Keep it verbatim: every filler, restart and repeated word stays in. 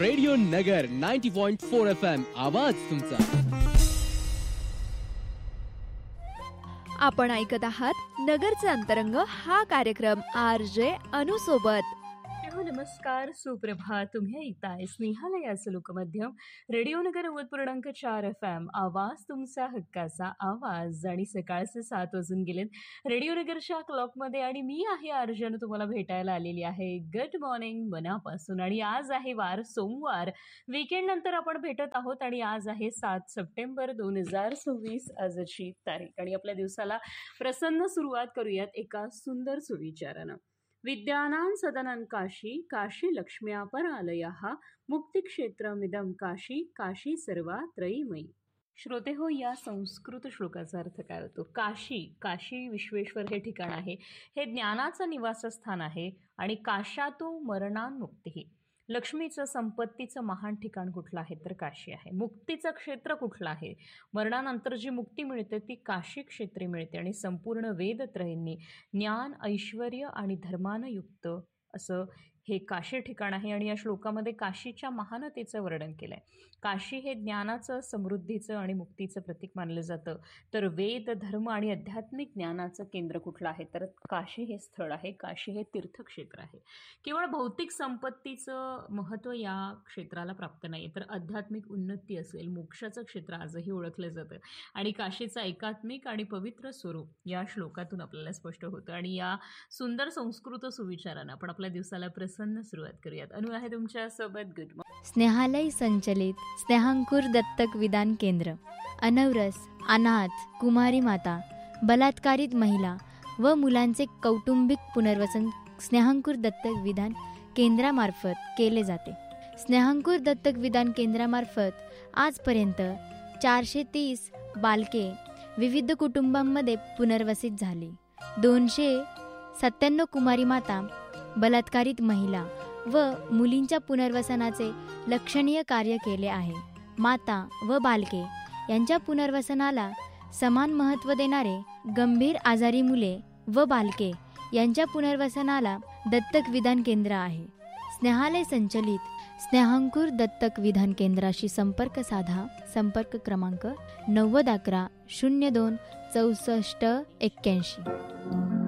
Radio नगर ninety point four F M आवाज तुमचा. आपण ऐकत आहात नगरचे अंतरंग हा कार्यक्रम आर जे अनु सोबत. नमस्कार, सुप्रभात. तुम्ही ऐकताय स्नेहालयाचं लोकमध्यम रेडिओ नगर नव्वद पूर्णांक चार एफ एम आवाज तुमचा हक्काचा आवाज. आणि सकाळचे सात वाजून गेलेत रेडिओ नगरच्या क्लॉकमध्ये आणि मी आहे अर्जन तुम्हाला भेटायला आलेली आहे. गुड मॉर्निंग मनापासून. आणि आज आहे वार सोमवार, वीकेंड नंतर आपण भेटत आहोत. आणि आज आहे सात सप्टेंबर दोन हजार सव्वीस आजची तारीख. आणि आपल्या दिवसाला प्रसन्न सुरुवात करूयात एका सुंदर सुविचारानं. विद्यानां सदनं काशी काशी लक्ष्म्या परालयः मुक्तिक्षेत्रमिदं काशी काशी सर्वात्रयीमयी. श्रोते हो, या संस्कृत श्लोकाचा अर्थ काय होतो? काशी, काशी विश्वेश्वर हे ठिकाण आहे. हे ज्ञानाचं निवासस्थान आहे. आणि काशातो मरणान्मुक्ती, लक्ष्मीचं संपत्तीचं महान ठिकाण कुठलं आहे तर काशी आहे. मुक्तीचं क्षेत्र कुठलं आहे? मरणानंतर जी मुक्ती मिळते ती काशी क्षेत्री मिळते. आणि संपूर्ण वेदत्रयींनी ज्ञान, ऐश्वर आणि धर्मानं युक्त असं हे काशी ठिकाण आहे. आणि या श्लोकामध्ये काशीच्या महानतेचं वर्णन केलं आहे. काशी हे ज्ञानाचं, समृद्धीचं आणि मुक्तीचं प्रतीक मानलं जातं. तर वेद, धर्म आणि आध्यात्मिक ज्ञानाचं केंद्र कुठलं आहे तर काशी हे स्थळ आहे. काशी हे तीर्थक्षेत्र आहे. केवळ भौतिक संपत्तीचं महत्त्व या क्षेत्राला प्राप्त नाही, तर आध्यात्मिक उन्नती असेल, मोक्षाचं क्षेत्र आजही ओळखलं जातं. आणि काशीचं एकात्मिक आणि पवित्र स्वरूप या श्लोकातून आपल्याला स्पष्ट होतं. आणि या सुंदर संस्कृत सुविचारानं आपण आपल्या दिवसाला प्रसन्न सुरुवात करूयात. अनु आहे तुमच्या सोबत. Good morning. स्नेहालय संचलित स्नेहांकुर दत्तक विधान केंद्र, अनवरस, अनाथ, कुमारी माता, बलात्कारित महिला व मुलांचे कौटुंबिक पुनर्वसन स्नेहांकुर दत्तक विधान केंद्रामार्फत केले जाते. स्नेहांकुर दत्तक विधान केंद्रामार्फत आजपर्यंत चारशे तीस बालके विविध कुटुंबांमध्ये पुनर्वसित झाली. दोनशे सत्त्याण्णव कुमारी माता, बलात्कारित महिला व मुलींच्या पुनर्वसनाचे लक्षणीय कार्य केले आहे. माता व बालके यांच्या पुनर्वसनाला समान महत्त्व देणारे गंभीर आजारी मुले व बालके यांच्या पुनर्वसनाला दत्तक विधान केंद्र आहे. स्नेहालय संचलित स्नेहांकुर दत्तक विधान केंद्राशी संपर्क साधा. संपर्क क्रमांक नव्वद अकरा शून्य दोन चौसष्ट एक्क्याऐंशी.